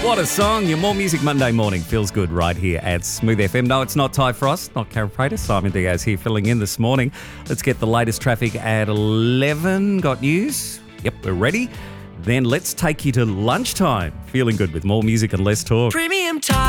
What a song. Your More Music Monday morning feels good right here at Smooth FM. No, it's not Ty Frost, not Carol Prater. Simon Diaz here filling in this morning. Let's get the latest traffic at 11. Got news? Yep, we're ready. Then let's take you to lunchtime. Feeling good with more music and less talk. Premium time.